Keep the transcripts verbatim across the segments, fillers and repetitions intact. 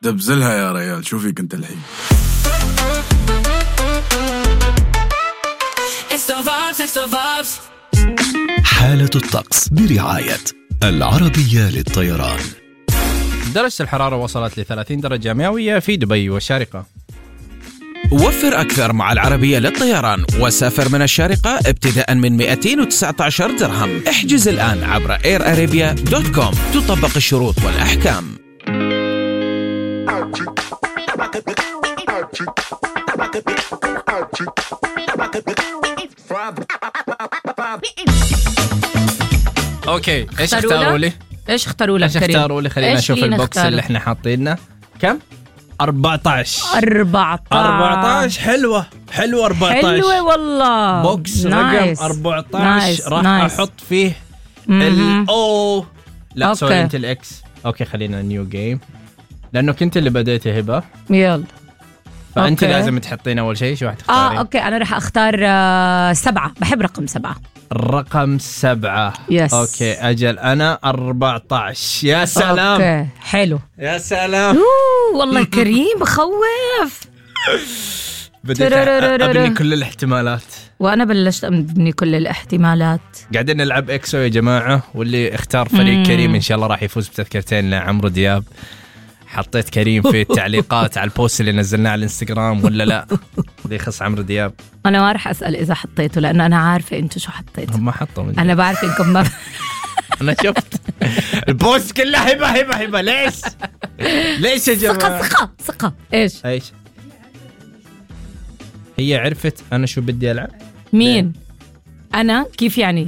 دبزلها يا ريال. شوفي كنت الحين حالة الطقس برعاية العربية للطيران. درجة الحرارة وصلت ل ثلاثين درجة مئوية في دبي والشارقة. وفر أكثر مع العربية للطيران وسافر من الشارقة ابتداء من مئتين وتسعة عشر درهم. احجز الآن عبر اير ارابيا دوت كوم. تطبق الشروط والأحكام. اوكي ايش اختاروا لي؟ ايش اختاروا لك ايش اختاروا لي؟ خلينا نشوف البوكس اللي احنا حاطينه. كم؟ أربعة عشر أربعة عشر أربعة عشر. حلوة حلوة أربعة عشر. حلوة والله. بوكس نايس. رقم أربعة عشر. راح نايس. احط فيه الاو لا سوري انت الاكس. اوكي خلينا نيو جيم لانه كنت اللي بديت هبه. يلا فانت أوكي. لازم تحطين اول شيء. شو راح تختارين؟ اه اوكي انا راح اختار آه سبعة. بحب رقم سبعة. رقم سبعة. يس. اوكي اجل انا أربعة عشر. يا سلام. اوكي حلو. يا سلام. أوه والله كريم بخوف. بديت ابني كل الاحتمالات وانا بلشت ابني كل الاحتمالات. قاعدين نلعب اكسو يا جماعه، واللي اختار فريق مم. كريم ان شاء الله راح يفوز بتذكرتين لعمرو دياب. حطيت كريم في التعليقات على البوست اللي نزلناه على الانستغرام ولا لا؟ اللي يخص عمرو دياب. انا ما راح اسال اذا حطيته لانه انا عارفه انتم شو حطيتوا. هم حطوا من انا بعرف انكم ما انا شفت البوست كله هبه هبه هبه. ليش ليش يا جماعه؟ ثقه ثقه ثقه. ايش ايش هي عرفت انا شو بدي العب؟ مين انا؟ كيف يعني؟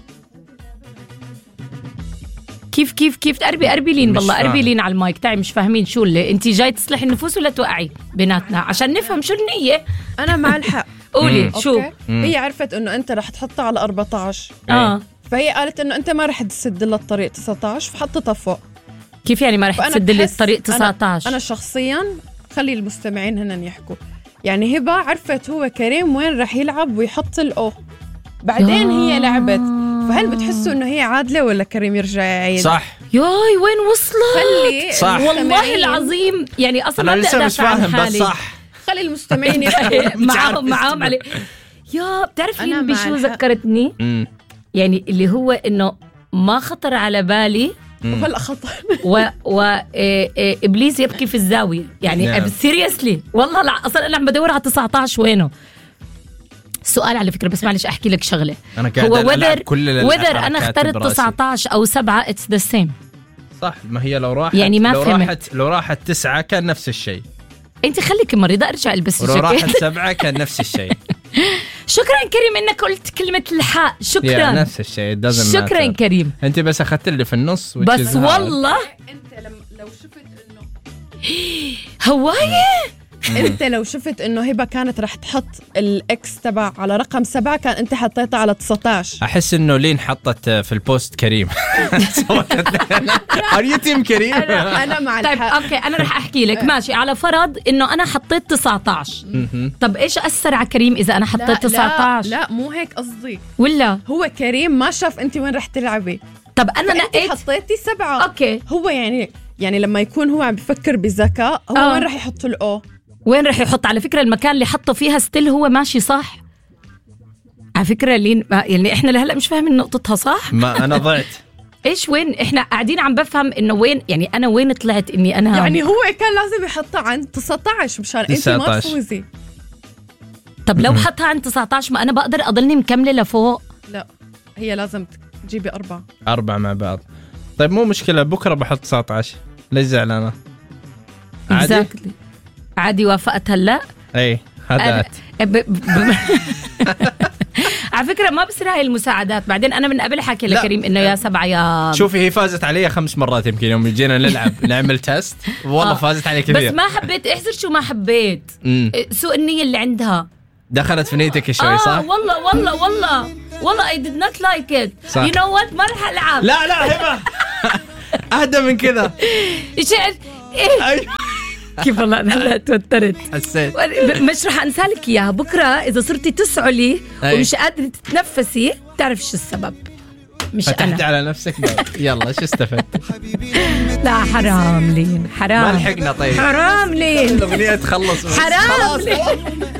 كيف كيف كيف اربي اربي لين والله اربي لين على المايك تاعي. مش فاهمين شو اللي انت جاي تصلح النفوس ولا توقعي بيناتنا عشان نفهم شو النية. انا مع الحق. قولي شو. هي عرفت انه انت رح تحطها على أربعة عشر اه فهي قالت انه انت ما رح تسد لها الطريق تسعة عشر فحطتها فوق. كيف يعني ما رح تسد لي الطريق تسعة عشر؟ أنا, انا شخصيا خلي المستمعين هنا يحكوا. يعني هبه عرفت هو كريم وين رح يلعب ويحط الاو بعدين هي لعبت. فهل بتحسوا انه هي عادله ولا كريم يرجع يعيد؟ صح. ياي وين وصلت؟ خلي صح. والله العظيم يعني اصلا انا لسه مش فاهم بس صح. خلي المستمعين معاهم معاهم عليه. يا بتعرفين بشو الحق. ذكرتني؟ مم. يعني اللي هو انه ما خطر على بالي وهلا خطر و, و... إيه إيه ابليس يبكي في الزاويه يعني. نعم. سيريسلي والله لا اصلا انا عم بدور على تسعة عشر وينه. سؤال على فكره بس معلش احكي لك شغله. انا قاعد هو العب كل وذر انا اخترت تسعة عشر او سبعة اتس ذا سيم. صح. ما هي لو راحت يعني ما لو فهمت. راحت لو راحت تسعة كان نفس الشيء. انت خليكي مريضه ارجع البس ولو الجاكيت. راحت سبعة كان نفس الشيء. شكرا كريم انك قلت كلمه الحاء. شكرا يا نفس الشيء. شكرا matter. كريم. انت بس اخذت اللي في النص بس والله انت لو شفت انه هوايه انت لو شفت انه هبه كانت رح تحط الاكس تبع على رقم سبعة كان انت حطيتها على تسعة عشر. احس انه لين حطت في البوست كريم. ار تيم كريم. انا انا مع طيب الحق. اوكي انا رح احكي لك ماشي على فرض انه انا حطيت تسعة عشر. طب ايش اثر على كريم اذا انا حطيت لا تسعة عشر؟ لا, لا مو هيك قصدي. ولا هو كريم ما شاف انت وين رح تلعبي. طب انا انت نقيت حطيتي سبعة. اوكي هو يعني يعني لما يكون هو عم بفكر بذكاء هو آه. وين رح يحط الاو. وين رح يحط؟ على فكره المكان اللي حطه فيها ستيل هو ماشي صح على فكره. لين يعني احنا لهلا مش فاهمين نقطتها صح. ما انا ضعت. ايش وين احنا قاعدين عم بفهم انه وين يعني انا وين طلعت اني انا يعني هو كان لازم يحطها عند تسعة عشر مشان انت ما تفوزي. طب لو حطها عند تسعة عشر ما انا بقدر اضلني مكمله لفوق. لا هي لازم تجيبي أربعة أربعة مع بعض. طيب مو مشكلة بكرة بحط تسعة عشر. ليش زعلانة؟ عادي exactly. عادي وافقت هلا. اي هدات. ب... ب... على فكرة ما بصير هاي المساعدات. بعدين أنا من قبل حكي لكريم إنه يا سبعة يا شوفي هي فازت علي خمس مرات يمكن يوم جينا نلعب نعمل تيست والله. آه. فازت علي كثير بس ما حبيت. احذر شو ما حبيت مم. سوء النية اللي عندها دخلت في نيتك شوي. آه صح والله والله والله والله I did not like it. صح. you know what ما رح ألعب. لا لا هبة أهدى من كذا. شعر إيه كيف والله أنا هلا توترت حسيت. مش رح أنسالك إياها بكرة إذا صرتي تسعلي ومش قادرة تتنفسي تعرف شو السبب. مش فتحت أنا. على نفسك باب. يلا شو استفدت؟ لا حرام لين، حرام ما لحقنا. طيب حرام لين، الأغنية تخلص. حرام لين.